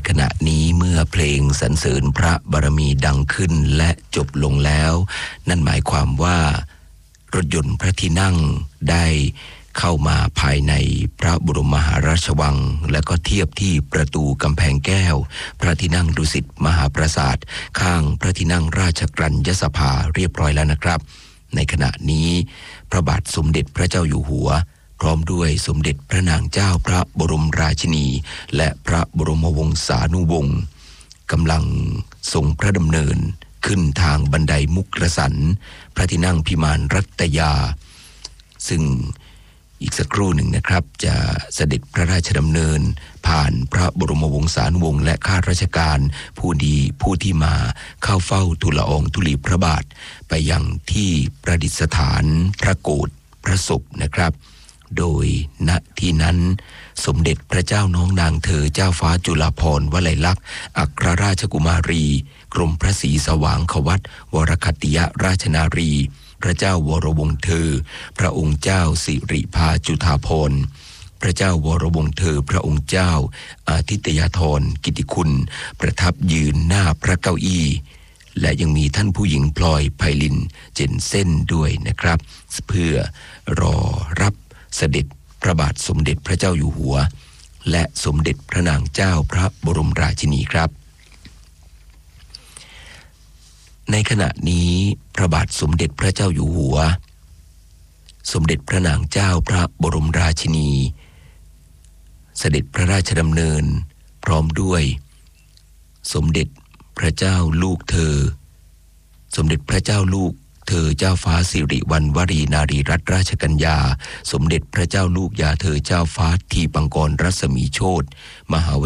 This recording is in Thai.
ขณะนี้เมื่อเพลงสรรเสริญพระบารมีดังขึ้นและจบลงแล้วนั่นหมายความว่ารถยนต์พระที่นั่งได้เข้ามาภายในพระบรมมหาราชวังและก็เทียบที่ประตูกำแพงแก้วพระที่นั่งดุสิตมหาปราสาทข้างพระที่นั่งราชกรัญญสภาเรียบร้อยแล้วนะครับในขณะนี้พระบาทสมเด็จพระเจ้าอยู่หัวพร้อมด้วยสมเด็จพระนางเจ้าพระบรมราชินีและพระบรมวงศานุวงศ์กำลังทรงพระดำเนินขึ้นทางบันไดมุกระสันพระที่นั่งพิมานรัตยาซึ่งอีกสักครู่หนึ่งนะครับจะเสด็จพระราชดำเนินผ่านพระบรมวงศานุวงศ์และข้าราชการผู้ที่มาเข้าเฝ้าทูลละอองธุลีพระบาทไปยังที่ประดิษฐานพระโกฐพระศพนะครับโดยณที่นั้นสมเด็จพระเจ้าน้องนางเธอเจ้าฟ้าจุฬาภรณ์วลัยลักษณ์อัครราชกุมารีกรมพระศรีสว่างควัตรวรคัตติยราชนารีพระเจ้าวรวงศ์เธอพระองค์เจ้าสิริภาจุฑาภรณ์พระเจ้าวรวงศ์เธอพระองค์เจ้าอาทิตยธรกิติคุณประทับยืนหน้าพระเก้าอี้และยังมีท่านผู้หญิงพลอยไพลินเจนเซ่นด้วยนะครับเพื่อรอรับเสด็จพระบาทสมเด็จพระเจ้าอยู่หัวและสมเด็จพระนางเจ้าพระบรมราชินีครับในขณะนี้พระบาทสมเด็จพระเจ้าอยู่หัวสมเด็จพระนางเจ้าพระบรมราชินีเสด็จพระราชดำเนินพร้อมด้วยสมเด็จพระเจ้าลูกเธอสมเด็จพระเจ้าลูกเธอเจ้าฟ้าสิริวัณวรีนารีรัตนราชกัญญาสมเด็จพระเจ้าลูกยาเธอเจ้าฟ้าทีปังกรรัศมีโชติมหา